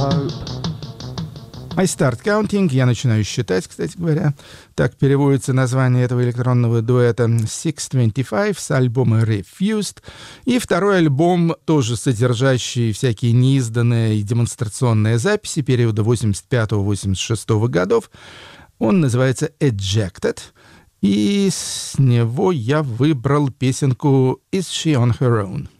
hope. I start counting, я начинаю считать, кстати говоря. Так переводится название этого электронного дуэта 625 с альбома Refused. И второй альбом, тоже содержащий всякие неизданные и демонстрационные записи периода 85-86 годов. Он называется Ejected. И с него я выбрал песенку Is She On Her Own?